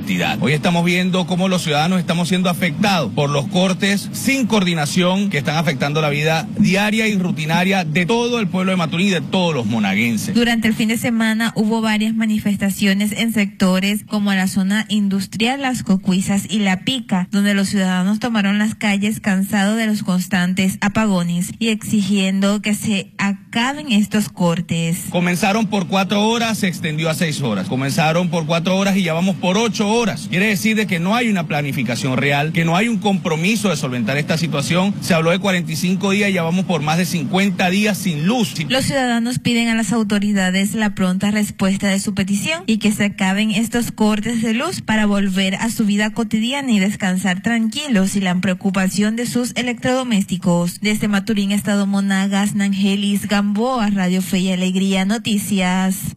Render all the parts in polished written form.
honestidad. Hoy estamos viendo cómo los ciudadanos estamos siendo afectados por los cortes sin coordinación que están afectando la vida diaria y rutinaria de todo el pueblo de Maturín y de todos los monaguenses. Durante el fin de semana hubo varias manifestaciones en sectores como la zona industrial, Las Cocuizas y La Pica, donde los ciudadanos tomaron las calles cansados de los constantes apagones y exigiendo que se acaben estos cortes. Comenzaron por 4 horas, se extendió a 6 horas. Comenzaron por 4 horas y ya vamos por 8 horas. Quiere decir de que no hay una planificación real, que no hay un compromiso de solventar esta situación. Se habló de 45 días y ya vamos por más de 50 días sin luz. Los ciudadanos piden a las autoridades la pronta respuesta de su petición y que se acaben estos cortes de luz para volver a su vida cotidiana y descansar tranquilos sin la preocupación de sus electrodomésticos. Desde Maturín, Estado Monagas, Nangelis Gamboa, Radio Fe y Alegría Noticias.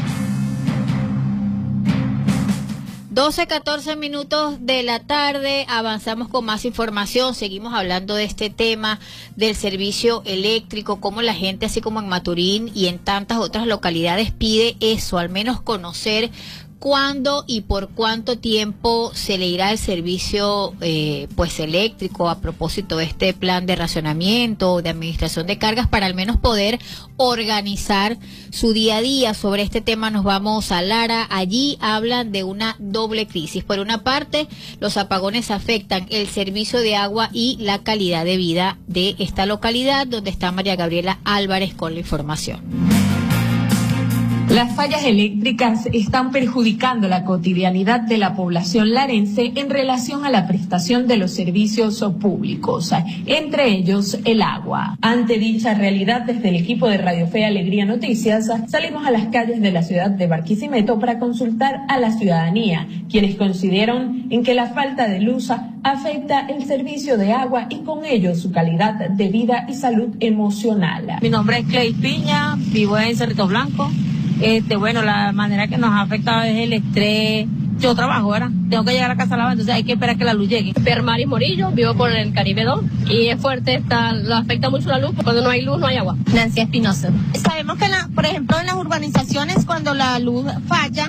12:14 minutos de la tarde, avanzamos con más información, seguimos hablando de este tema del servicio eléctrico, cómo la gente, así como en Maturín y en tantas otras localidades, pide eso, al menos conocer cuándo y por cuánto tiempo se le irá el servicio pues eléctrico a propósito de este plan de racionamiento, de administración de cargas, para al menos poder organizar su día a día. Sobre este tema nos vamos a Lara. Allí hablan de una doble crisis. Por una parte, los apagones afectan el servicio de agua y la calidad de vida de esta localidad, donde está María Gabriela Álvarez con la información. Las fallas eléctricas están perjudicando la cotidianidad de la población larense en relación a la prestación de los servicios públicos, entre ellos el agua. Ante dicha realidad, desde el equipo de Radio Fe y Alegría Noticias, salimos a las calles de la ciudad de Barquisimeto para consultar a la ciudadanía, quienes consideran en que la falta de luz afecta el servicio de agua y con ello su calidad de vida y salud emocional. Mi nombre es Clay Piña, vivo en Cerrito Blanco. Bueno, la manera que nos ha afectado es el estrés. Yo trabajo, ¿verdad? Tengo que llegar a casa a lavar, entonces hay que esperar que la luz llegue. Permari Morillo, vivo por el Caribe 2 y es fuerte, lo afecta mucho la luz, cuando no hay luz no hay agua. Nancy Espinosa. Sabemos que, por ejemplo, en las urbanizaciones cuando la luz falla,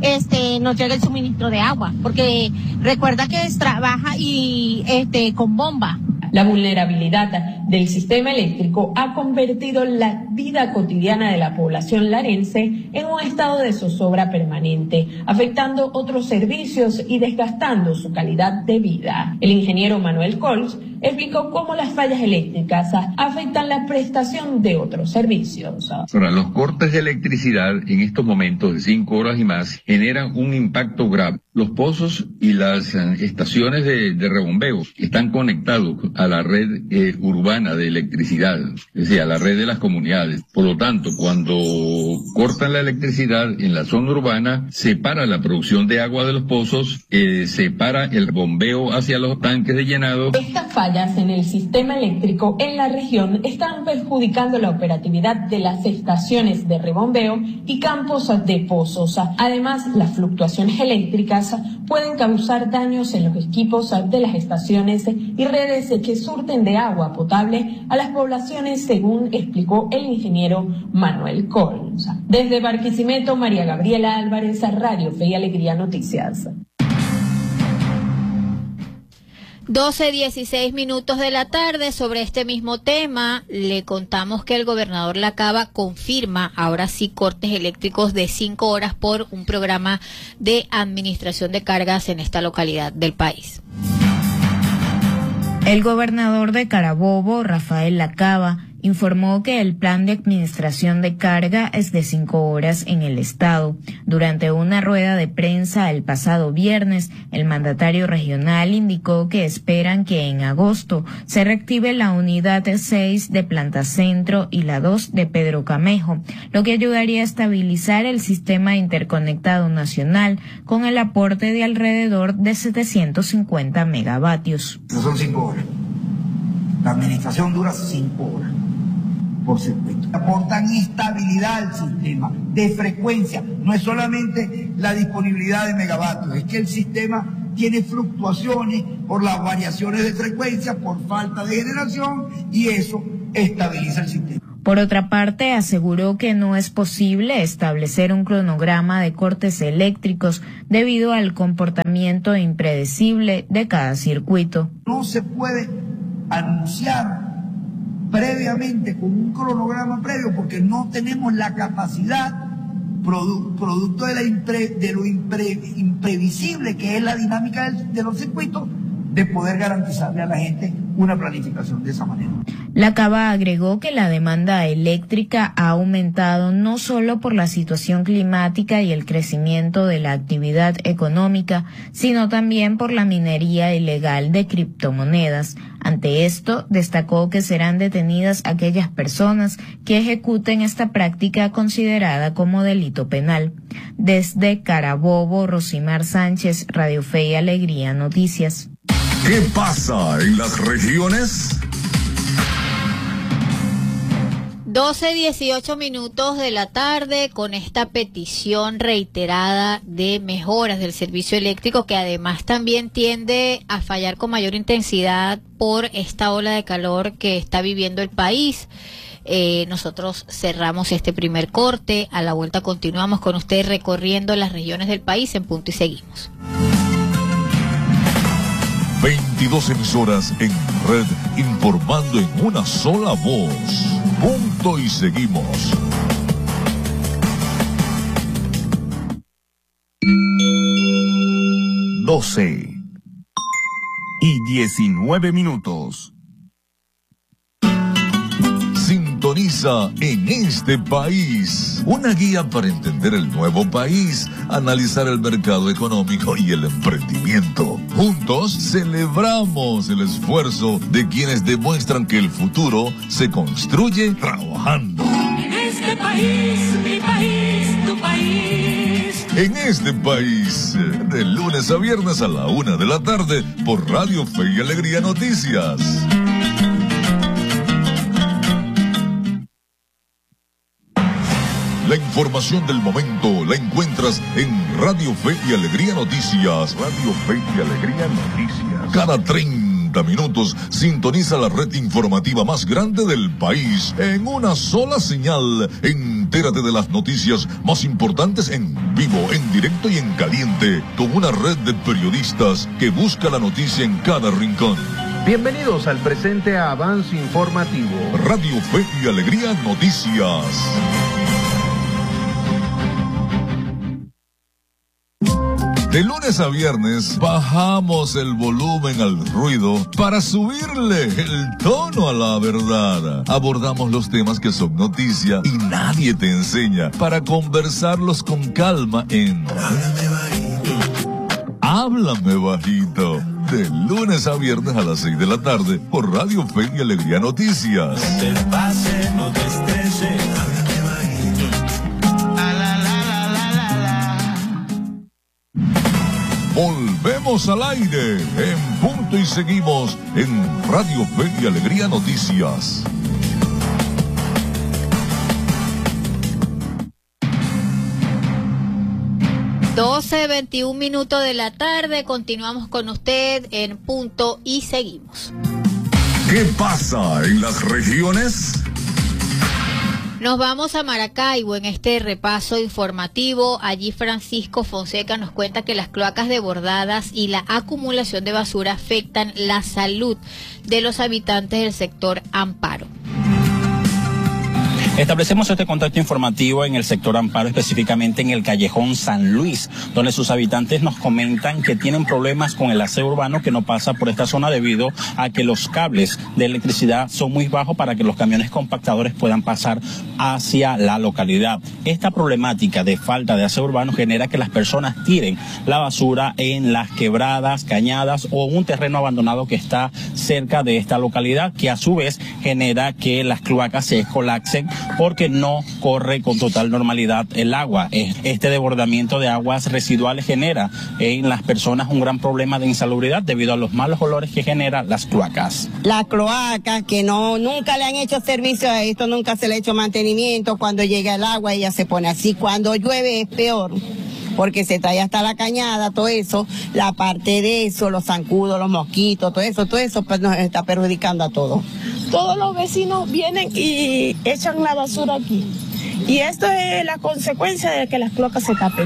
nos llega el suministro de agua, porque recuerda que trabaja y con bomba. La vulnerabilidad del sistema eléctrico ha convertido la vida cotidiana de la población larense en un estado de zozobra permanente, afectando otros servicios y desgastando su calidad de vida. El ingeniero Manuel Cols explicó cómo las fallas eléctricas afectan la prestación de otros servicios. Ahora, los cortes de electricidad en estos momentos de 5 horas y más generan un impacto grave. Los pozos y las estaciones de rebombeo están conectados a la red urbana de electricidad, es decir, a la red de las comunidades. Por lo tanto, cuando cortan la electricidad en la zona urbana, se para la producción de agua de los pozos, se para el bombeo hacia los tanques de llenado. Estas fallas en el sistema eléctrico en la región están perjudicando la operatividad de las estaciones de rebombeo y campos de pozos. Además, las fluctuaciones eléctricas pueden causar daños en los equipos de las estaciones y redes que surten de agua potable a las poblaciones, según explicó el ingeniero Manuel Cols. Desde Barquisimeto, María Gabriela Álvarez, Radio Fe y Alegría Noticias. 12:16 minutos de la tarde. Sobre este mismo tema, le contamos que el gobernador Lacaba confirma ahora sí cortes eléctricos de 5 horas por un programa de administración de cargas en esta localidad del país. El gobernador de Carabobo, Rafael Lacaba, informó que el plan de administración de carga es de 5 horas en el estado. Durante una rueda de prensa el pasado viernes, el mandatario regional indicó que esperan que en agosto se reactive la unidad 6 de Planta Centro y la 2 de Pedro Camejo, lo que ayudaría a estabilizar el sistema interconectado nacional con el aporte de alrededor de 750 megavatios. No son 5 horas. La administración dura 5 horas. Por circuito. Aportan estabilidad al sistema de frecuencia. No es solamente la disponibilidad de megavatios, es que el sistema tiene fluctuaciones por las variaciones de frecuencia, por falta de generación, y eso estabiliza el sistema. Por otra parte, aseguró que no es posible establecer un cronograma de cortes eléctricos debido al comportamiento impredecible de cada circuito. No se puede anunciar previamente con un cronograma previo porque no tenemos la capacidad, producto de lo imprevisible que es la dinámica de los circuitos, de poder garantizarle a la gente una planificación de esa manera. La Cava agregó que la demanda eléctrica ha aumentado no solo por la situación climática y el crecimiento de la actividad económica, sino también por la minería ilegal de criptomonedas. Ante esto, destacó que serán detenidas aquellas personas que ejecuten esta práctica considerada como delito penal. Desde Carabobo, Rosimar Sánchez, Radio Fe y Alegría Noticias. ¿Qué pasa en las regiones? 12:18 minutos de la tarde con esta petición reiterada de mejoras del servicio eléctrico, que además también tiende a fallar con mayor intensidad por esta ola de calor que está viviendo el país. Nosotros cerramos este primer corte. A la vuelta continuamos con ustedes recorriendo las regiones del país en Punto y Seguimos. 22 emisoras en red informando en una sola voz. Punto y Seguimos. 12:19. Sintoniza En este País, una guía para entender el nuevo país, analizar el mercado económico y el emprendimiento. Juntos celebramos el esfuerzo de quienes demuestran que el futuro se construye trabajando. En este país, mi país, tu país. En este país, de lunes a viernes a la 1 de la tarde, por Radio Fe y Alegría Noticias. La información del momento la encuentras en Radio Fe y Alegría Noticias. Radio Fe y Alegría Noticias. Cada 30 minutos sintoniza la red informativa más grande del país en una sola señal. Entérate de las noticias más importantes en vivo, en directo y en caliente, con una red de periodistas que busca la noticia en cada rincón. Bienvenidos al presente avance informativo. Radio Fe y Alegría Noticias. De lunes a viernes bajamos el volumen al ruido para subirle el tono a la verdad. Abordamos los temas que son noticia y nadie te enseña, para conversarlos con calma en Háblame Bajito. Háblame Bajito. De lunes a viernes a las 6 de la tarde por Radio Fe y Alegría Noticias. No te pase, no te estreses. Háblame bajito. Volvemos al aire en Punto y Seguimos en Radio Fe y Alegría Noticias. Doce 21 minutos de la tarde, continuamos con usted en Punto y Seguimos. ¿Qué pasa en las regiones? Nos vamos a Maracaibo en este repaso informativo. Allí Francisco Fonseca nos cuenta que las cloacas desbordadas y la acumulación de basura afectan la salud de los habitantes del sector Amparo. Establecemos este contacto informativo en el sector Amparo, específicamente en el callejón San Luis, donde sus habitantes nos comentan que tienen problemas con el aseo urbano que no pasa por esta zona debido a que los cables de electricidad son muy bajos para que los camiones compactadores puedan pasar hacia la localidad. Esta problemática de falta de aseo urbano genera que las personas tiren la basura en las quebradas, cañadas o un terreno abandonado que está cerca de esta localidad, que a su vez genera que las cloacas se colapsen porque no corre con total normalidad el agua. Este desbordamiento de aguas residuales genera en las personas un gran problema de insalubridad debido a los malos olores que generan las cloacas. Las cloacas que nunca le han hecho servicio a esto, nunca se le ha hecho mantenimiento. Cuando llega el agua ella se pone así, cuando llueve es peor, porque se trae hasta la cañada, todo eso, la parte de eso, los zancudos, los mosquitos, todo eso pues nos está perjudicando a todos. todos los vecinos vienen y echan la basura aquí. Y esto es la consecuencia de que las cloacas se tapen.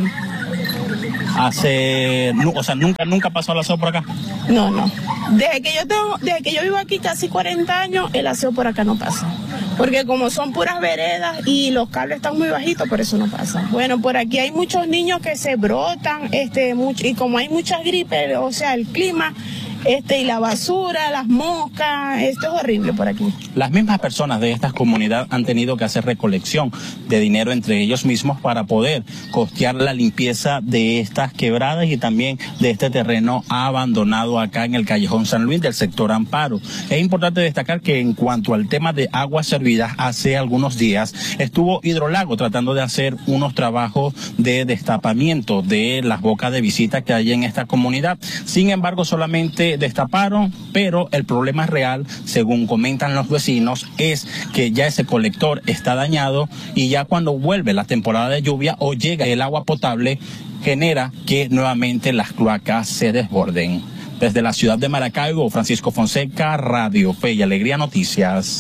¿Nunca pasó el aseo por acá? No. Desde que yo vivo aquí casi 40 años, el aseo por acá no pasa. Porque como son puras veredas y los cables están muy bajitos, por eso no pasa. Bueno, por aquí hay muchos niños que se brotan, y como hay muchas gripes, o sea, el clima, y la basura, las moscas, esto es horrible por aquí. Las mismas personas de estas comunidades han tenido que hacer recolección de dinero entre ellos mismos para poder costear la limpieza de estas quebradas y también de este terreno abandonado acá en el Callejón San Luis del sector Amparo. Es importante destacar que en cuanto al tema de aguas servidas, hace algunos días estuvo Hidrolago tratando de hacer unos trabajos de destapamiento de las bocas de visita que hay en esta comunidad. Sin embargo, solamente destaparon, pero el problema real, según comentan los vecinos, es que ya ese colector está dañado y ya cuando vuelve la temporada de lluvia o llega el agua potable, genera que nuevamente las cloacas se desborden. Desde la ciudad de Maracaibo, Francisco Fonseca, Radio Fe y Alegría Noticias.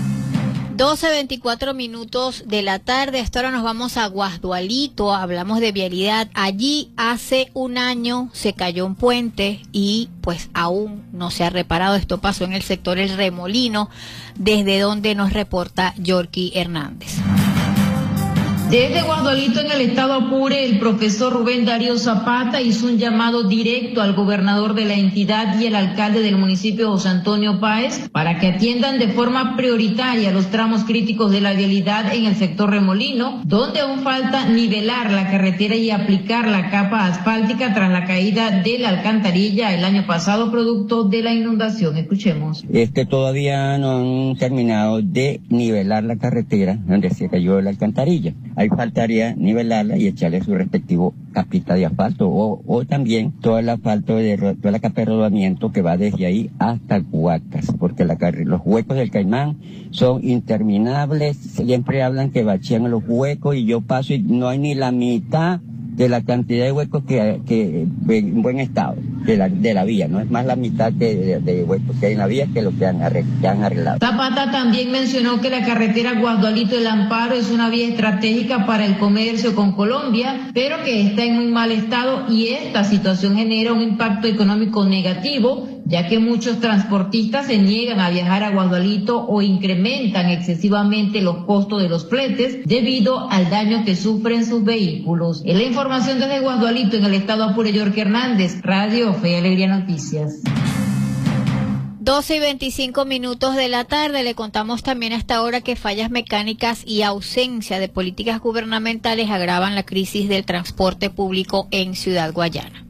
12:24 de la tarde. A esta hora nos vamos a Guasdualito, hablamos de vialidad. Allí hace un año se cayó un puente y pues aún no se ha reparado. Esto pasó en el sector El Remolino, desde donde nos reporta Yorky Hernández. Desde Guasdualito, en el estado Apure, el profesor Rubén Darío Zapata hizo un llamado directo al gobernador de la entidad y el alcalde del municipio, José Antonio Páez, para que atiendan de forma prioritaria los tramos críticos de la vialidad en el sector Remolino, donde aún falta nivelar la carretera y aplicar la capa asfáltica tras la caída de la alcantarilla el año pasado, producto de la inundación. Escuchemos. Todavía no han terminado de nivelar la carretera donde se cayó la alcantarilla. Ahí faltaría nivelarla y echarle su respectivo capita de asfalto o también todo el asfalto toda la capa de rodamiento que va desde ahí hasta Huacas, porque los huecos del Caimán son interminables. Siempre hablan que bachían los huecos y yo paso y no hay ni la mitad de la cantidad de huecos que en buen estado de la vía, no es más la mitad de huecos que hay en la vía que lo que han arreglado. Zapata también mencionó que la carretera Guasdualito El Amparo es una vía estratégica para el comercio con Colombia, pero que está en muy mal estado y esta situación genera un impacto económico negativo, ya que muchos transportistas se niegan a viajar a Guasdualito o incrementan excesivamente los costos de los fletes debido al daño que sufren sus vehículos. En la información desde Guasdualito, en el estado Apure, Yorky Hernández, Radio Fe y Alegría Noticias. 12:25 de la tarde. Le contamos también a esta hora que fallas mecánicas y ausencia de políticas gubernamentales agravan la crisis del transporte público en Ciudad Guayana.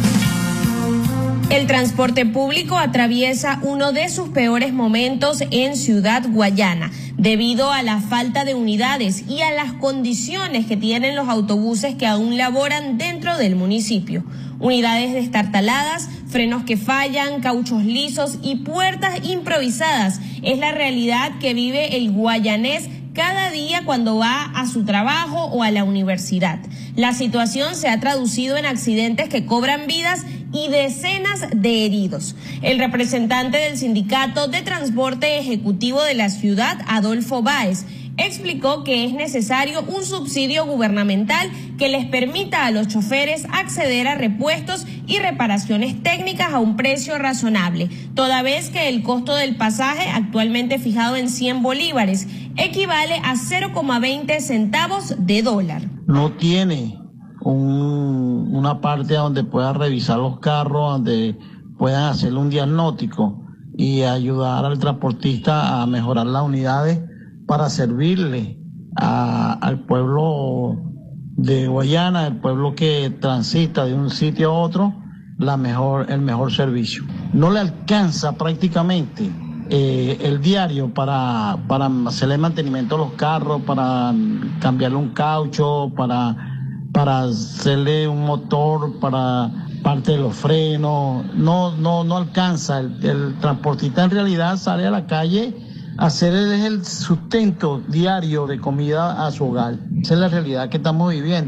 El transporte público atraviesa uno de sus peores momentos en Ciudad Guayana, debido a la falta de unidades y a las condiciones que tienen los autobuses que aún laboran dentro del municipio. Unidades destartaladas, frenos que fallan, cauchos lisos y puertas improvisadas es la realidad que vive el guayanés cada día cuando va a su trabajo o a la universidad. La situación se ha traducido en accidentes que cobran vidas y decenas de heridos. El representante del Sindicato de Transporte Ejecutivo de la ciudad, Adolfo Báez, explicó que es necesario un subsidio gubernamental que les permita a los choferes acceder a repuestos y reparaciones técnicas a un precio razonable, toda vez que el costo del pasaje, actualmente fijado en 100 bolívares, equivale a 0,20 centavos de dólar. No tiene una parte donde pueda revisar los carros, donde puedan hacerle un diagnóstico y ayudar al transportista a mejorar las unidades para servirle al pueblo de Guayana, el pueblo que transita de un sitio a otro, el mejor servicio. No le alcanza prácticamente el diario para hacerle mantenimiento a los carros, para cambiarle un caucho, para hacerle un motor, para parte de los frenos. No alcanza. El transportista en realidad sale a la calle a hacer el sustento diario de comida a su hogar. Esa es la realidad que estamos viviendo.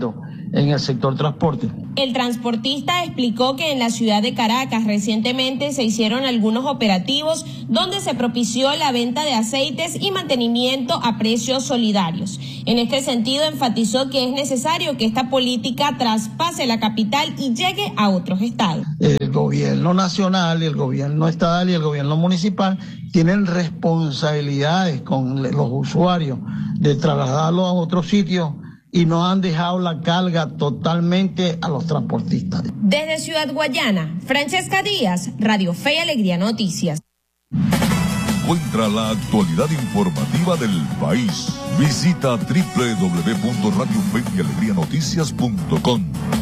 en el sector transporte. El transportista explicó que en la ciudad de Caracas recientemente se hicieron algunos operativos donde se propició la venta de aceites y mantenimiento a precios solidarios. En este sentido, enfatizó que es necesario que esta política traspase la capital y llegue a otros estados. El gobierno nacional y el gobierno estatal y el gobierno municipal tienen responsabilidades con los usuarios de trasladarlos a otros sitios y no han dejado la carga totalmente a los transportistas. Desde Ciudad Guayana, Francesca Díaz, Radio Fe y Alegría Noticias. Encuentra la actualidad informativa del país. Visita www.radiofeyalegrionoticias.com.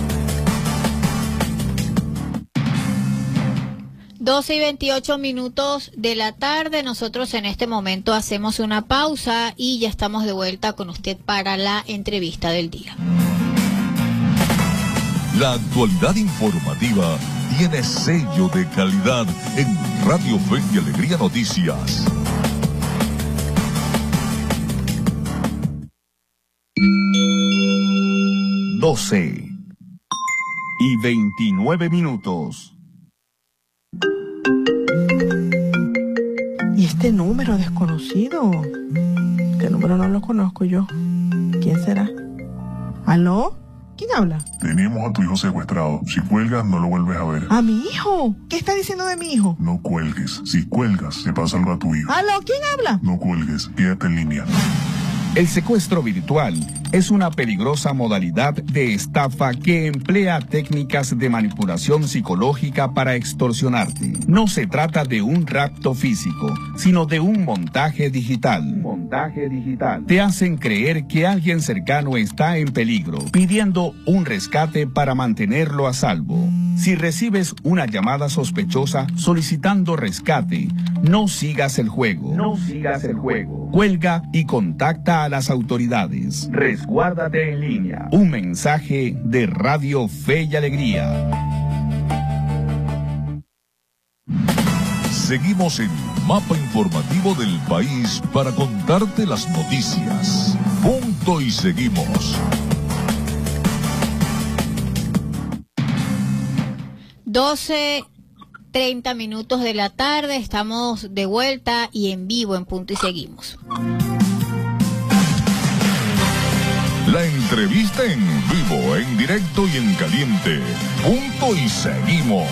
12:28 de la tarde. Nosotros en este momento hacemos una pausa y ya estamos de vuelta con usted para la entrevista del día. La actualidad informativa tiene sello de calidad en Radio Fe y Alegría Noticias. y 29 minutos. ¿Y este número desconocido? ¿Qué número no lo conozco yo? ¿Quién será? ¿Aló? ¿Quién habla? Tenemos a tu hijo secuestrado. Si cuelgas, no lo vuelves a ver. ¿A mi hijo? ¿Qué está diciendo de mi hijo? No cuelgues. Si cuelgas, te pasa algo a tu hijo. ¿Aló? ¿Quién habla? No cuelgues. Quédate en línea. El secuestro virtual es una peligrosa modalidad de estafa que emplea técnicas de manipulación psicológica para extorsionarte. No se trata de un rapto físico, sino de un montaje digital. Te hacen creer que alguien cercano está en peligro, pidiendo un rescate para mantenerlo a salvo. Si recibes una llamada sospechosa solicitando rescate, no sigas el juego. Cuelga y contacta a las autoridades. Resguárdate en línea. Un mensaje de Radio Fe y Alegría. Seguimos en Mapa Informativo del País para contarte las noticias. Punto y seguimos. 12:30 de la tarde, estamos de vuelta y en vivo en Punto y Seguimos. La entrevista en vivo, en directo y en caliente. Punto y seguimos.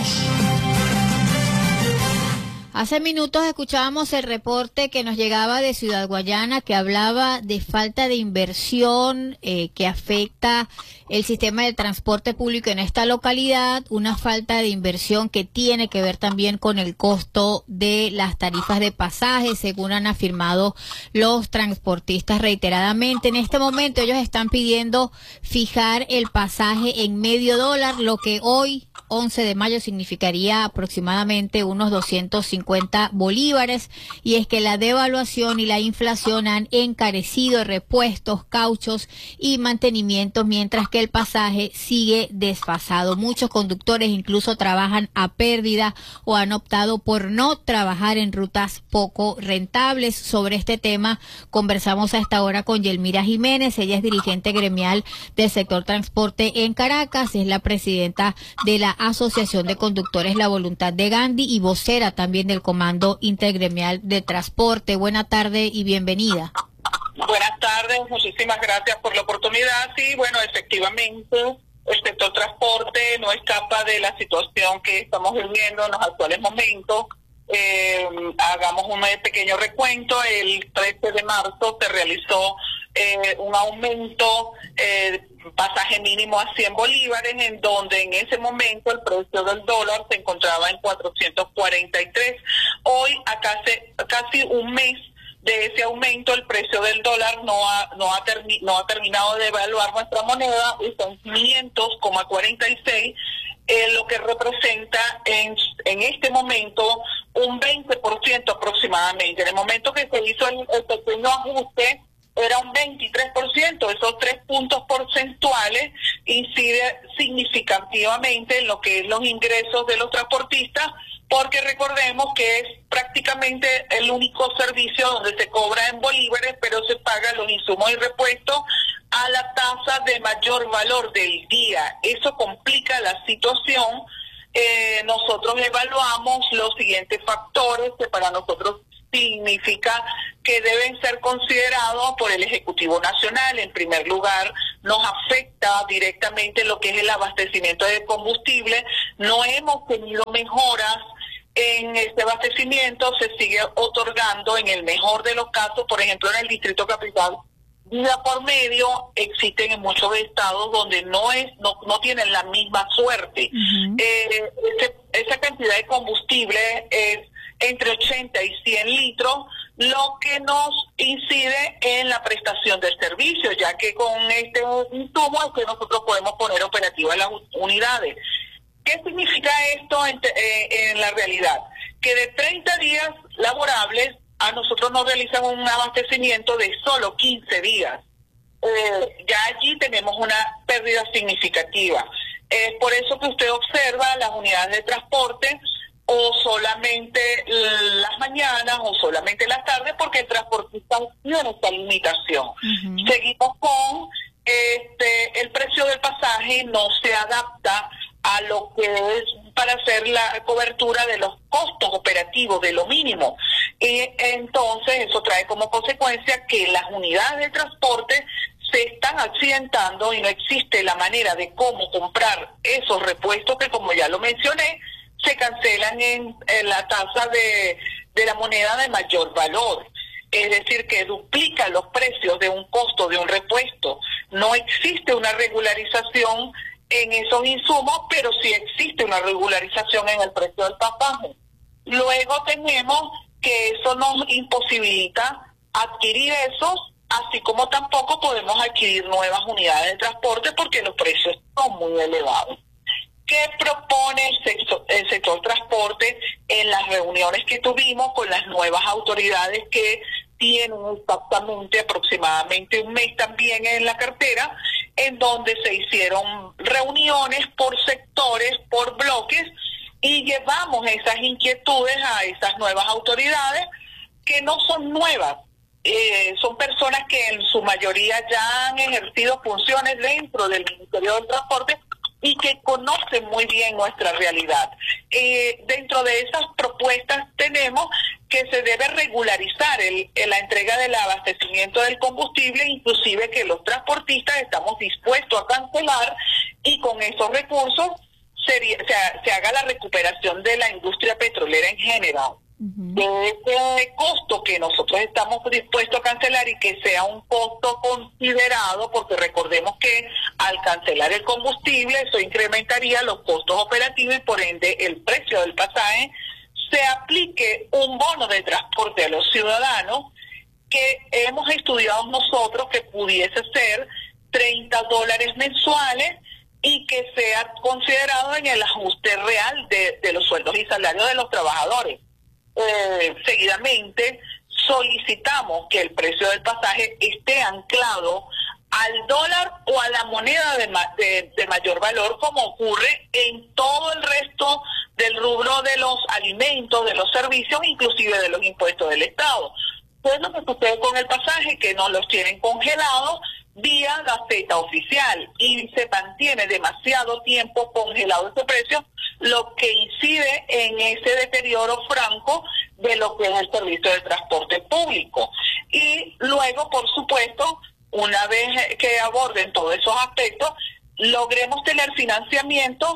Hace minutos escuchábamos el reporte que nos llegaba de Ciudad Guayana que hablaba de falta de inversión que afecta el sistema de transporte público en esta localidad, una falta de inversión que tiene que ver también con el costo de las tarifas de pasaje, según han afirmado los transportistas reiteradamente. En este momento ellos están pidiendo fijar el pasaje en $0.50, lo que hoy, 11 de mayo, significaría aproximadamente unos 250 bolívares, y es que la devaluación y la inflación han encarecido repuestos, cauchos y mantenimientos, mientras que el pasaje sigue desfasado. Muchos conductores incluso trabajan a pérdida o han optado por no trabajar en rutas poco rentables. Sobre este tema conversamos a esta hora con Yelmira Jiménez. Ella es dirigente gremial del sector transporte en Caracas, es la presidenta de la Asociación de Conductores La Voluntad de Gandhi y vocera también del Comando Intergremial de Transporte. Buena tarde y bienvenida. Buenas tardes, muchísimas gracias por la oportunidad. Sí, bueno, efectivamente, el sector transporte no escapa de la situación que estamos viviendo en los actuales momentos. Hagamos un pequeño recuento. El 13 de marzo se realizó un aumento pasaje mínimo a 100 bolívares, en donde en ese momento el precio del dólar se encontraba en 443. Hoy, a casi un mes de ese aumento, el precio del dólar no ha terminado de evaluar nuestra moneda, está en 500,46, lo que representa en este momento un 20% aproximadamente. En el momento que se hizo el pequeño ajuste, era un 23%, esos 3 puntos porcentuales incide significativamente en lo que es los ingresos de los transportistas, porque recordemos que es prácticamente el único servicio donde se cobra en bolívares, pero se pagan los insumos y repuestos a la tasa de mayor valor del día. Eso complica la situación. Nosotros evaluamos los siguientes factores que para nosotros significa que deben ser considerados por el Ejecutivo Nacional. En primer lugar, nos afecta directamente lo que es el abastecimiento de combustible. No hemos tenido mejoras en este abastecimiento, se sigue otorgando en el mejor de los casos, por ejemplo en el Distrito Capital, día por medio. Existen en muchos estados donde no tienen la misma suerte. Esa cantidad de combustible es entre 80 y 100 litros, lo que nos incide en la prestación del servicio, ya que con este insumo es que nosotros podemos poner operativas las unidades. ¿Qué significa esto en la realidad? Que de 30 días laborables a nosotros nos realizan un abastecimiento de solo 15 días. Ya allí tenemos una pérdida significativa. Es por eso que usted observa las unidades de transporte o solamente las mañanas o solamente las tardes, porque el transportista tiene esta limitación. Seguimos con el precio del pasaje, no se adapta a lo que es para hacer la cobertura de los costos operativos, de lo mínimo. Y entonces eso trae como consecuencia que las unidades de transporte se están accidentando y no existe la manera de cómo comprar esos repuestos que, como ya lo mencioné, se cancelan en la tasa de la moneda de mayor valor. Es decir, que duplica los precios de un costo de un repuesto. No existe una regularización en esos insumos, pero sí existe una regularización en el precio del pasaje. Luego tenemos que eso nos imposibilita adquirir esos, así como tampoco podemos adquirir nuevas unidades de transporte porque los precios son muy elevados. ¿Qué propone el sector transporte en las reuniones que tuvimos con las nuevas autoridades que tienen exactamente aproximadamente un mes también en la cartera, en donde se hicieron reuniones por sectores, por bloques, y llevamos esas inquietudes a esas nuevas autoridades que no son nuevas? Son personas que en su mayoría ya han ejercido funciones dentro del Ministerio del Transporte y que conocen muy bien nuestra realidad. Dentro de esas propuestas tenemos que se debe regularizar la entrega del abastecimiento del combustible, inclusive que los transportistas estamos dispuestos a cancelar, y con esos recursos se haga la recuperación de la industria petrolera en general. De ese costo que nosotros estamos dispuestos a cancelar y que sea un costo considerado, porque recordemos que al cancelar el combustible eso incrementaría los costos operativos y por ende el precio del pasaje, se aplique un bono de transporte a los ciudadanos que hemos estudiado nosotros que pudiese ser $30 mensuales y que sea considerado en el ajuste real de los sueldos y salarios de los trabajadores. Seguidamente solicitamos que el precio del pasaje esté anclado al dólar o a la moneda de mayor valor, como ocurre en todo el resto del rubro de los alimentos, de los servicios, inclusive de los impuestos del Estado. Pues lo que sucede con el pasaje, que no los tienen congelados vía Gaceta Oficial y se mantiene demasiado tiempo congelado ese precio, lo que incide en ese deterioro franco de lo que es el servicio de transporte público. Y luego, por supuesto, una vez que aborden todos esos aspectos, logremos tener financiamientos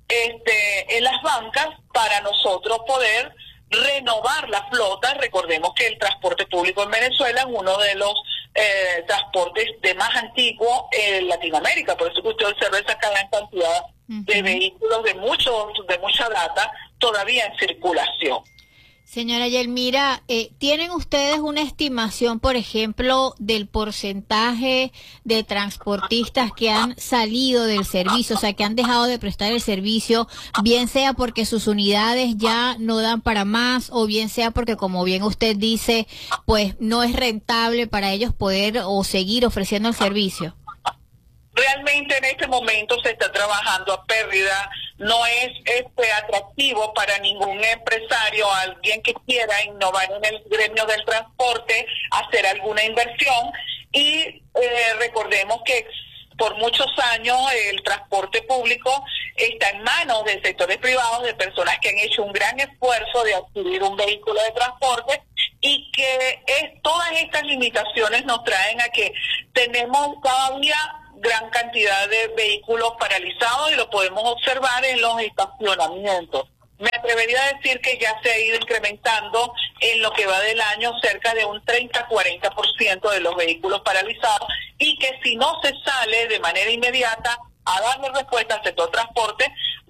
en las bancas para nosotros poder renovar la flota. Recordemos que el transporte público en Venezuela es uno de los transportes de más antiguo en Latinoamérica, por eso que usted observa esa gran cantidad de vehículos de mucha data todavía en circulación. Señora Yelmira, ¿tienen ustedes una estimación, por ejemplo, del porcentaje de transportistas que han salido del servicio, o sea, que han dejado de prestar el servicio, bien sea porque sus unidades ya no dan para más, o bien sea porque, como bien usted dice, pues no es rentable para ellos poder o seguir ofreciendo el servicio? Realmente en este momento se está trabajando a pérdida. No es atractivo para ningún empresario, alguien que quiera innovar en el gremio del transporte, hacer alguna inversión. y recordemos que por muchos años el transporte público está en manos de sectores privados, de personas que han hecho un gran esfuerzo de adquirir un vehículo de transporte, y que todas estas limitaciones nos traen a que tenemos cada día gran cantidad de vehículos paralizados, y lo podemos observar en los estacionamientos. Me atrevería a decir que ya se ha ido incrementando en lo que va del año cerca de un 30-40% de los vehículos paralizados, y que si no se sale de manera inmediata a darle respuesta al sector transporte,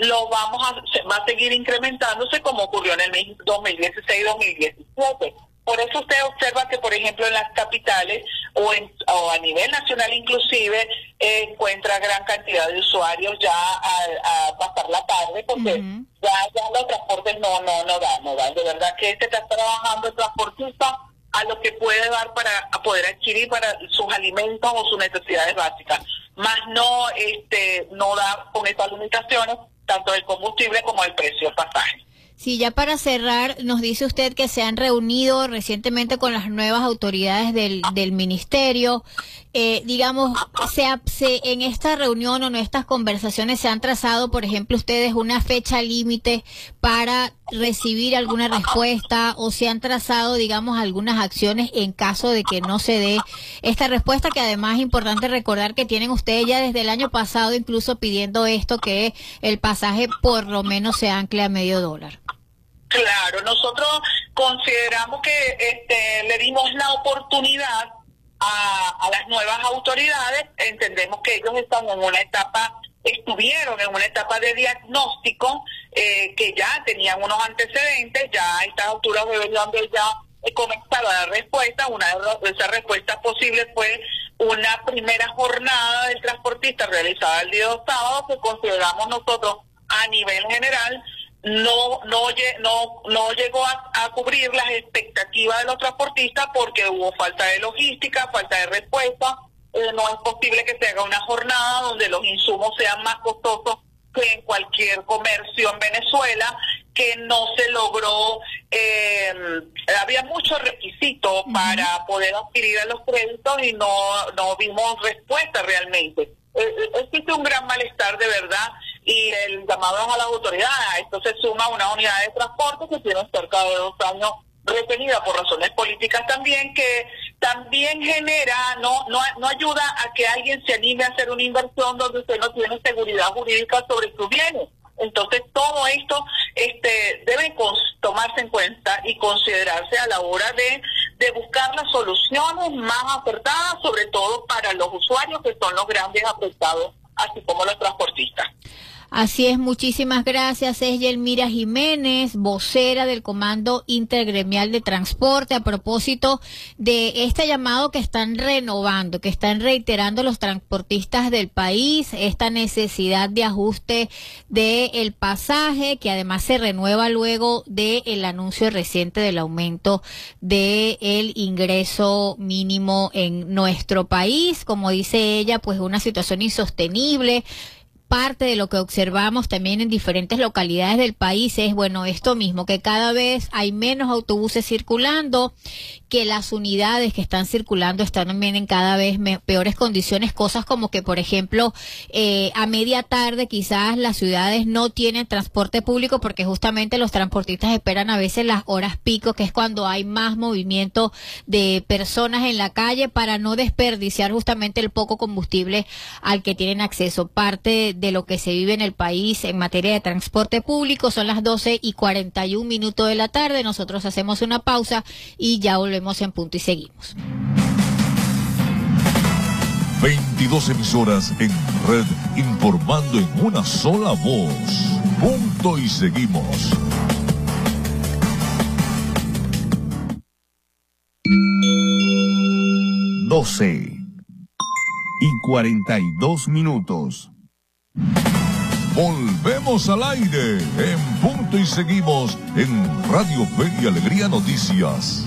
va a seguir incrementándose, como ocurrió en el 2016-2017. Por eso usted observa que, por ejemplo, en las capitales o a nivel nacional inclusive, encuentra gran cantidad de usuarios ya a pasar la tarde, porque ya los transportes no dan. De verdad que se está trabajando el transportista a lo que puede dar para poder adquirir para sus alimentos o sus necesidades básicas, más no da con estas limitaciones, tanto del combustible como del precio del pasaje. Sí, ya para cerrar, nos dice usted que se han reunido recientemente con las nuevas autoridades del ministerio. Digamos, en esta reunión o en estas conversaciones se han trazado, por ejemplo, ustedes una fecha límite para recibir alguna respuesta, o se han trazado, digamos, algunas acciones en caso de que no se dé esta respuesta, que además es importante recordar que tienen ustedes ya desde el año pasado incluso pidiendo esto, que el pasaje por lo menos se ancle a $0.50. Claro, nosotros consideramos que le dimos la oportunidad a las nuevas autoridades. Entendemos que ellos estuvieron en una etapa de diagnóstico, que ya tenían unos antecedentes, ya a estas alturas deberían de ya comenzar a dar respuesta. Una de esas respuestas posibles fue una primera jornada del transportista realizada el día sábado, que consideramos nosotros a nivel general no llegó a cubrir las expectativas de los transportistas, porque hubo falta de logística, falta de respuesta. No es posible que se haga una jornada donde los insumos sean más costosos que en cualquier comercio en Venezuela, que no se logró. Había muchos requisitos para poder adquirir a los créditos y no vimos respuesta realmente. Existe un gran malestar de verdad, y el llamado es a las autoridades. A esto se suma una unidad de transporte que tiene cerca de 2 años retenida por razones políticas también, que también genera, no ayuda a que alguien se anime a hacer una inversión donde usted no tiene seguridad jurídica sobre sus bienes. Entonces todo esto debe tomarse en cuenta y considerarse a la hora de buscar las soluciones más acertadas, sobre todo para los usuarios, que son los grandes afectados, así como los transportistas. Así es, muchísimas gracias. Es Yelmira Jiménez, vocera del Comando Intergremial de Transporte, a propósito de este llamado que están renovando, que están reiterando los transportistas del país, esta necesidad de ajuste del pasaje, que además se renueva luego del anuncio reciente del aumento del ingreso mínimo en nuestro país. Como dice ella, pues una situación insostenible. Parte de lo que observamos también en diferentes localidades del país es, bueno, esto mismo, que cada vez hay menos autobuses circulando, que las unidades que están circulando están también en cada vez peores condiciones, cosas como que, por ejemplo, a media tarde quizás las ciudades no tienen transporte público, porque justamente los transportistas esperan a veces las horas pico, que es cuando hay más movimiento de personas en la calle, para no desperdiciar justamente el poco combustible al que tienen acceso. Parte de lo que se vive en el país en materia de transporte público. Son las 12:41 de la tarde. Nosotros hacemos una pausa y ya volvemos en Punto y Seguimos. 22 emisoras en red, informando en una sola voz. Punto y Seguimos. Doce y 42 minutos. Volvemos al aire en Punto y Seguimos en Radio Fe y Alegría Noticias.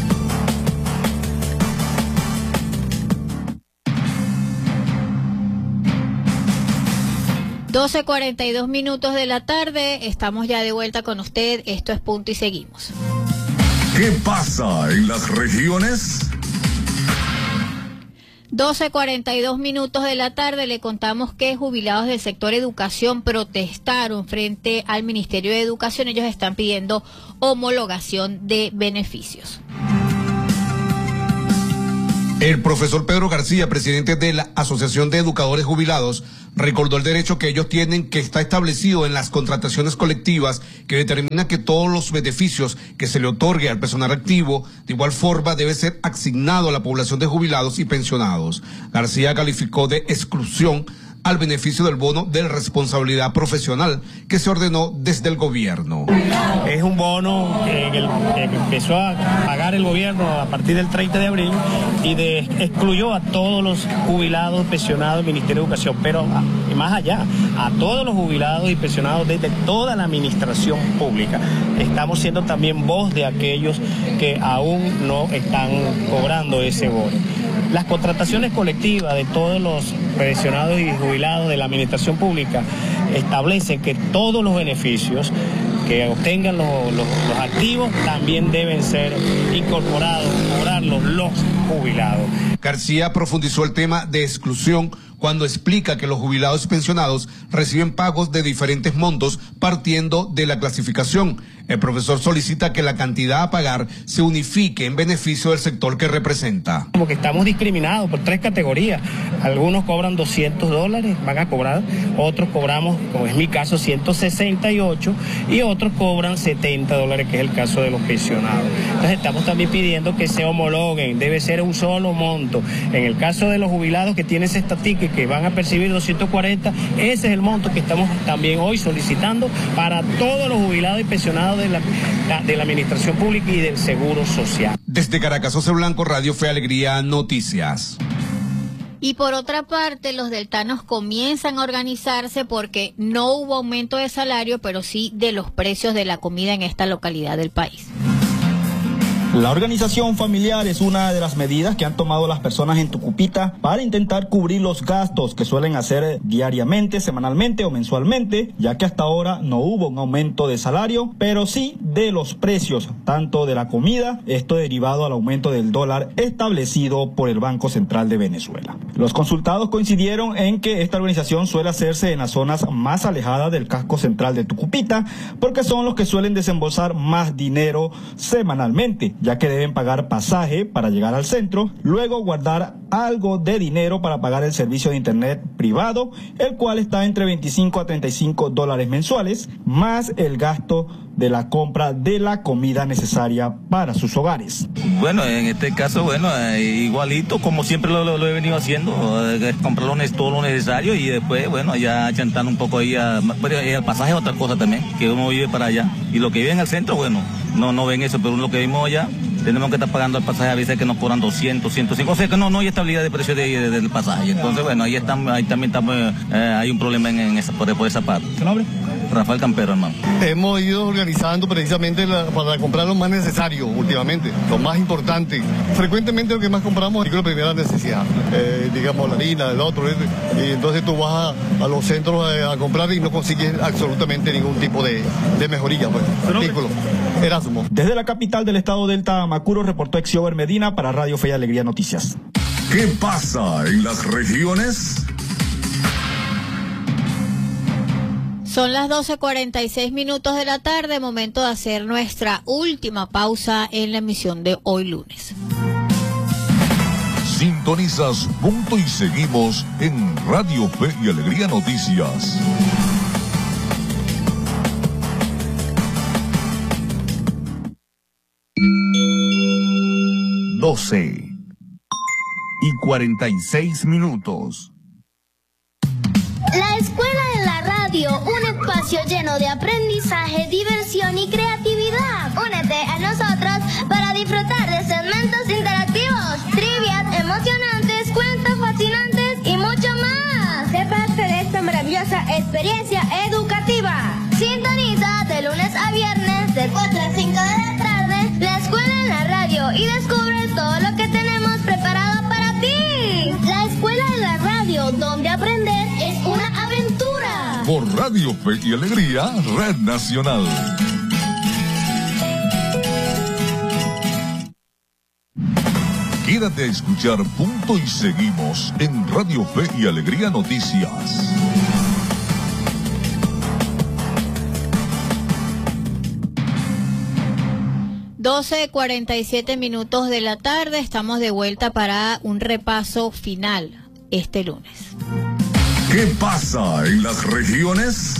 $12:42 de la tarde, estamos ya de vuelta con usted. Esto es Punto y Seguimos. ¿Qué pasa en las regiones? 12:42 de la tarde, le contamos que jubilados del sector educación protestaron frente al Ministerio de Educación. Ellos están pidiendo homologación de beneficios. El profesor Pedro García, presidente de la Asociación de Educadores Jubilados, recordó el derecho que ellos tienen, que está establecido en las contrataciones colectivas, que determina que todos los beneficios que se le otorgue al personal activo, de igual forma debe ser asignado a la población de jubilados y pensionados. García calificó de exclusión al beneficio del bono de responsabilidad profesional que se ordenó desde el gobierno. Es un bono que empezó a pagar el gobierno a partir del 30 de abril y excluyó a todos los jubilados pensionados del Ministerio de Educación, pero más allá, a todos los jubilados y pensionados desde toda la administración pública. Estamos siendo también voz de aquellos que aún no están cobrando ese bono. Las contrataciones colectivas de todos los pensionados y jubilados de la administración pública establecen que todos los beneficios que obtengan los activos también deben ser incorporados, cobrarlos los jubilados. García profundizó el tema de exclusión cuando explica que los jubilados y pensionados reciben pagos de diferentes montos partiendo de la clasificación. El profesor solicita que la cantidad a pagar se unifique en beneficio del sector que representa. Como que estamos discriminados por 3 categorías. Algunos cobran $200, van a cobrar, otros cobramos, como es mi caso, 168 y otros cobran $70, que es el caso de los pensionados. Entonces estamos también pidiendo que se homologuen, debe ser un solo monto. En el caso de los jubilados que tienen esta ticket, que van a percibir 240, ese es el monto que estamos también hoy solicitando para todos los jubilados y pensionados de la administración pública y del seguro social. Desde Caracas, José Blanco, Radio Fe Alegría Noticias. Y por otra parte, los deltanos comienzan a organizarse porque no hubo aumento de salario, pero sí de los precios de la comida en esta localidad del país. La organización familiar es una de las medidas que han tomado las personas en Tucupita para intentar cubrir los gastos que suelen hacer diariamente, semanalmente o mensualmente, ya que hasta ahora no hubo un aumento de salario, pero sí de los precios, tanto de la comida, esto derivado al aumento del dólar establecido por el Banco Central de Venezuela. Los consultados coincidieron en que esta organización suele hacerse en las zonas más alejadas del casco central de Tucupita, porque son los que suelen desembolsar más dinero semanalmente, ya que deben pagar pasaje para llegar al centro, luego guardar algo de dinero para pagar el servicio de internet privado, el cual está entre $25 a $35 mensuales, más el gasto de la compra de la comida necesaria para sus hogares. Bueno, en este caso, igualito como siempre lo he venido haciendo, comprar todo lo necesario y después, ya chantando un poco ahí, el pasaje es otra cosa también, que uno vive para allá. Y lo que vive en el centro, no ven eso, pero lo que vimos allá, tenemos que estar pagando el pasaje a veces que nos cobran 200, 105, o sea que no hay estabilidad de precio del pasaje. Entonces, ahí también estamos, hay un problema por esa parte. ¿Qué nombre? Rafael Campero, hermano. Hemos ido organizando precisamente para comprar lo más necesario últimamente, lo más importante. Frecuentemente lo que más compramos es la primera necesidad, digamos la harina, el otro, y entonces tú vas a los centros a comprar y no consigues absolutamente ningún tipo de mejoría. Artículo. Erasmo. Desde la capital del estado Delta, Macuro, reportó Exiober Medina para Radio Fe y Alegría Noticias. ¿Qué pasa en las regiones? Son las 12:46 de la tarde, momento de hacer nuestra última pausa en la emisión de hoy lunes. Sintonizas Punto y seguimos en Radio Fe y Alegría Noticias. y 46 minutos. La Escuela de la Radio, un espacio lleno de aprendizaje, diversión y creatividad. Únete a nosotros para disfrutar de segmentos interactivos, trivias emocionantes, cuentos fascinantes y mucho más. Sé parte de esta maravillosa experiencia educativa. Sintoniza de lunes a viernes de 4 a 5 de la tarde la Escuela en la Radio y descubre todo lo que tenemos preparado para ti. La Escuela de la Radio, donde aprender es una aventura. Por Radio Fe y Alegría, Red Nacional. Quédate a escuchar Punto y Seguimos en Radio Fe y Alegría Noticias. Doce 47 minutos de la tarde, estamos de vuelta para un repaso final este lunes. ¿Qué pasa en las regiones?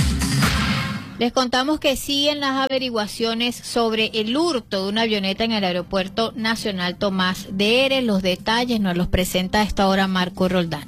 Les contamos que siguen las averiguaciones sobre el hurto de una avioneta en el Aeropuerto Nacional Tomás de Heres. Los detalles nos los presenta a esta hora Marco Roldán.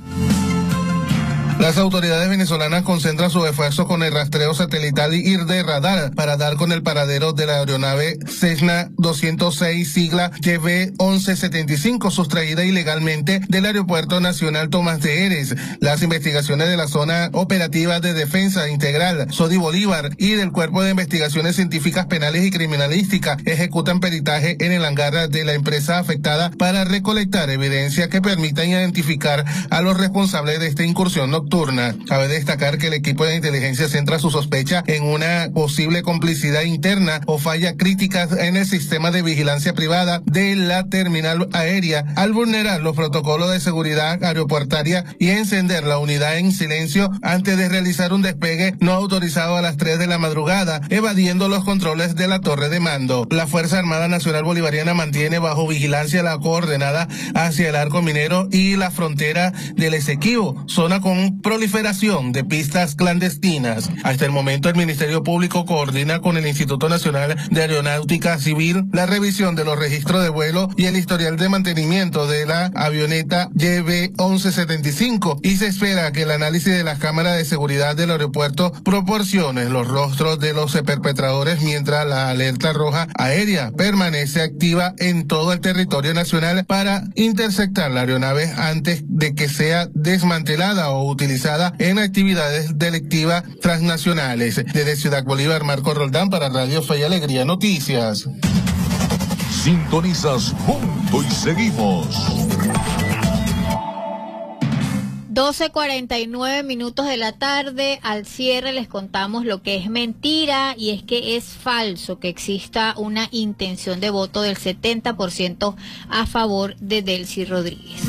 Las autoridades venezolanas concentran sus esfuerzos con el rastreo satelital y de radar para dar con el paradero de la aeronave Cessna 206 sigla YB-1175 sustraída ilegalmente del Aeropuerto Nacional Tomás de Heres. Las investigaciones de la Zona Operativa de Defensa Integral SODI Bolívar y del Cuerpo de Investigaciones Científicas Penales y Criminalísticas ejecutan peritaje en el hangar de la empresa afectada para recolectar evidencia que permita identificar a los responsables de esta incursión nocturna. Cabe destacar que el equipo de inteligencia centra su sospecha en una posible complicidad interna o falla crítica en el sistema de vigilancia privada de la terminal aérea al vulnerar los protocolos de seguridad aeroportuaria y encender la unidad en silencio antes de realizar un despegue no autorizado a las 3 de la madrugada, evadiendo los controles de la torre de mando. La Fuerza Armada Nacional Bolivariana mantiene bajo vigilancia la coordenada hacia el arco minero y la frontera del Esequibo, zona con proliferación de pistas clandestinas. Hasta el momento, el Ministerio Público coordina con el Instituto Nacional de Aeronáutica Civil la revisión de los registros de vuelo y el historial de mantenimiento de la avioneta YB-1175 y se espera que el análisis de las cámaras de seguridad del aeropuerto proporcione los rostros de los perpetradores mientras la alerta roja aérea permanece activa en todo el territorio nacional para interceptar la aeronave antes de que sea desmantelada o utilizada en actividades delictivas transnacionales. Desde Ciudad Bolívar, Marco Roldán para Radio Fe y Alegría Noticias. Sintonizas Punto y Seguimos. 12:49 minutos de la tarde. Al cierre les contamos lo que es mentira, y es que es falso que exista una intención de voto del 70% a favor de Delcy Rodríguez.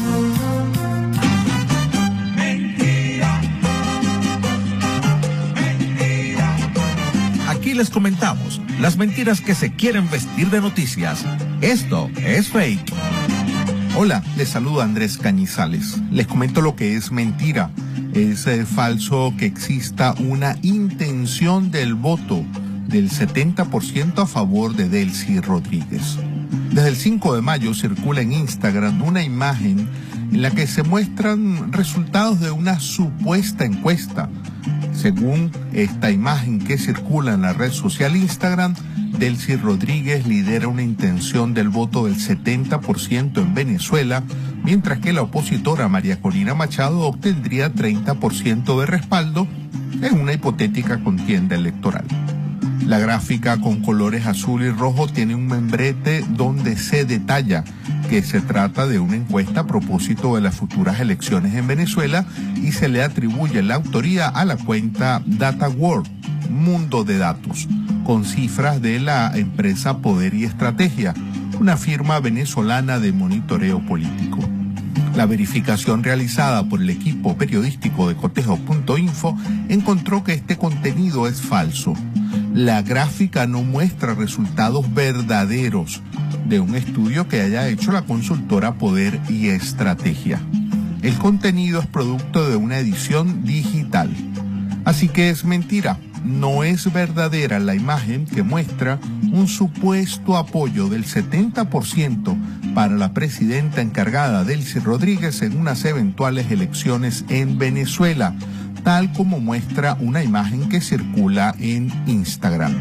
Aquí les comentamos las mentiras que se quieren vestir de noticias. Esto es fake. Hola, les saluda Andrés Cañizales. Les comento lo que es mentira. Es falso que exista una intención del voto del 70% a favor de Delcy Rodríguez. Desde el 5 de mayo circula en Instagram una imagen en la que se muestran resultados de una supuesta encuesta. Según esta imagen que circula en la red social Instagram, Delcy Rodríguez lidera una intención del voto del 70% en Venezuela, mientras que la opositora María Corina Machado obtendría 30% de respaldo en una hipotética contienda electoral. La gráfica con colores azul y rojo tiene un membrete donde se detalla que se trata de una encuesta a propósito de las futuras elecciones en Venezuela y se le atribuye la autoría a la cuenta Data World, Mundo de Datos, con cifras de la empresa Poder y Estrategia, una firma venezolana de monitoreo político. La verificación realizada por el equipo periodístico de Cotejo.info encontró que este contenido es falso. La gráfica no muestra resultados verdaderos de un estudio que haya hecho la consultora Poder y Estrategia. El contenido es producto de una edición digital. Así que es mentira. No es verdadera la imagen que muestra un supuesto apoyo del 70% para la presidenta encargada Delcy Rodríguez en unas eventuales elecciones en Venezuela, tal como muestra una imagen que circula en Instagram.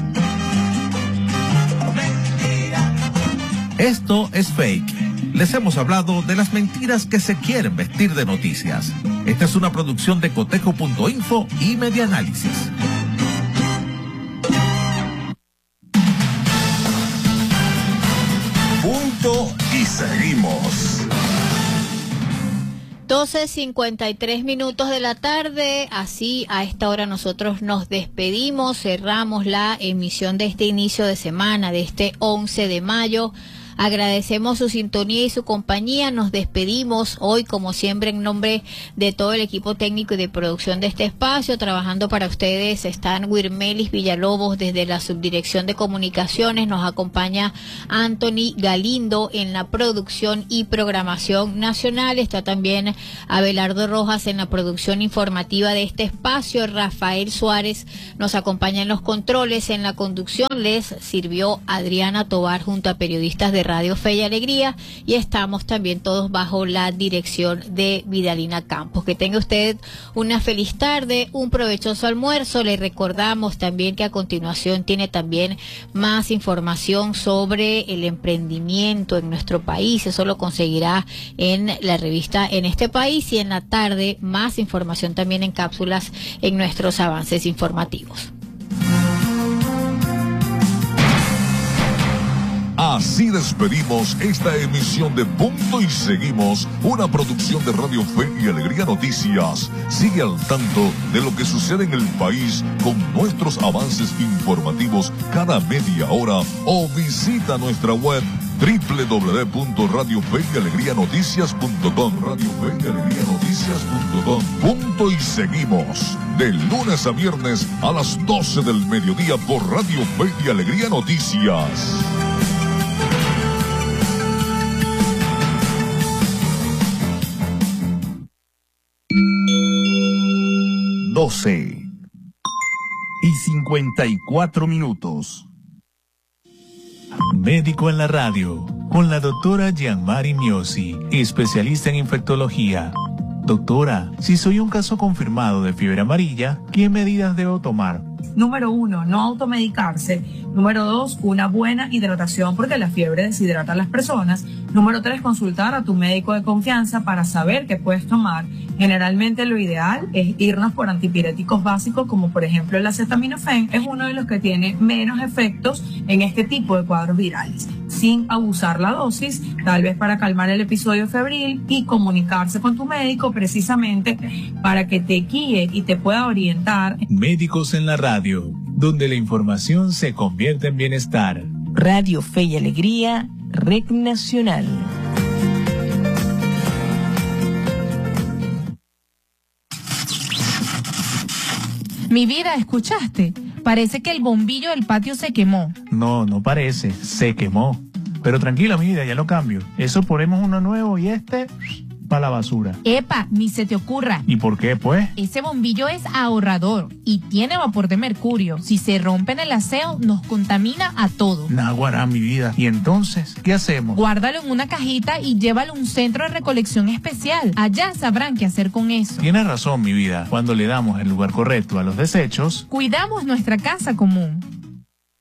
Esto es fake. Les hemos hablado de las mentiras que se quieren vestir de noticias. Esta es una producción de Cotejo.info y Medianálisis. Punto y seguimos. 12:53 minutos de la tarde. Así, a esta hora nosotros nos despedimos, cerramos la emisión de este inicio de semana, de este 11 de mayo. Agradecemos su sintonía y su compañía. Nos despedimos hoy, como siempre, en nombre de todo el equipo técnico y de producción de este espacio. Trabajando para ustedes están Wirmelis Villalobos desde la Subdirección de Comunicaciones. Nos acompaña Anthony Galindo en la producción y programación nacional. Está también Abelardo Rojas en la producción informativa de este espacio. Rafael Suárez nos acompaña en los controles. En la conducción les sirvió Adriana Tobar junto a periodistas de Radio Fe y Alegría, y estamos también todos bajo la dirección de Vidalina Campos. Que tenga usted una feliz tarde, un provechoso almuerzo. Le recordamos también que a continuación tiene también más información sobre el emprendimiento en nuestro país. Eso lo conseguirá en la revista En este País, y en la tarde más información también en cápsulas en nuestros avances informativos. Así despedimos esta emisión de Punto y Seguimos, una producción de Radio Fe y Alegría Noticias. Sigue al tanto de lo que sucede en el país con nuestros avances informativos cada media hora o visita nuestra web www.radiofeyalegrianoticias.com. Punto y Seguimos, de lunes a viernes a las 12 del mediodía por Radio Fe y Alegría Noticias. y 54 minutos. Médico en la radio, con la doctora Gianmari Miosi, especialista en infectología. Doctora, si soy un caso confirmado de fiebre amarilla, ¿qué medidas debo tomar? Número 1, no automedicarse. Número 2, una buena hidratación porque la fiebre deshidrata a las personas. Número 3, consultar a tu médico de confianza para saber qué puedes tomar. Generalmente lo ideal es irnos por antipiréticos básicos como por ejemplo el acetaminofén. Es uno de los que tiene menos efectos en este tipo de cuadros virales, sin abusar la dosis, tal vez para calmar el episodio febril, y comunicarse con tu médico precisamente para que te guíe y te pueda orientar. Médicos en la radio, donde la información se convierte en bienestar. Radio Fe y Alegría, Red Nacional. Mi vida, ¿escuchaste? Parece que el bombillo del patio se quemó. No, no parece, se quemó. Pero tranquila, mi vida, ya lo cambio. Eso ponemos uno nuevo y para la basura. Epa, ni se te ocurra. ¿Y por qué, pues? Ese bombillo es ahorrador y tiene vapor de mercurio. Si se rompe en el aseo, nos contamina a todos. Naguará, mi vida. ¿Y entonces qué hacemos? Guárdalo en una cajita y llévalo a un centro de recolección especial. Allá sabrán qué hacer con eso. Tienes razón, mi vida. Cuando le damos el lugar correcto a los desechos, cuidamos nuestra casa común.